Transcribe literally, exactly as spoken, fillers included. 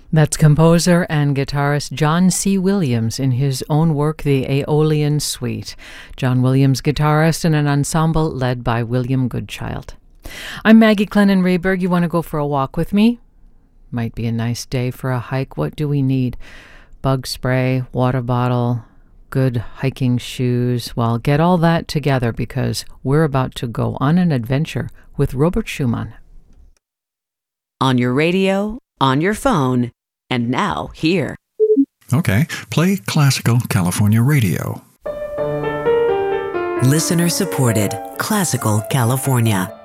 That's composer and guitarist John C. Williams in his own work, the Aeolian Suite. John Williams, guitarist in an ensemble led by William Goodchild. I'm Maggie Clennon Rayberg. You want to go for a walk with me? Might be a nice day for a hike. What do we need? Bug spray, water bottle, good hiking shoes. Well, get all that together because we're about to go on an adventure with Robert Schumann. On your radio, on your phone, and now here. Okay, play Classical California Radio. Listener supported Classical California.